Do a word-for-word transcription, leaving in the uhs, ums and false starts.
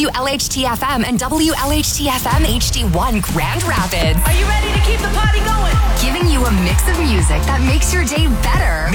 W L H T F M and W L H T F M H D one Grand Rapids. Are you ready to keep the party going? Giving you a mix of music that makes your day better.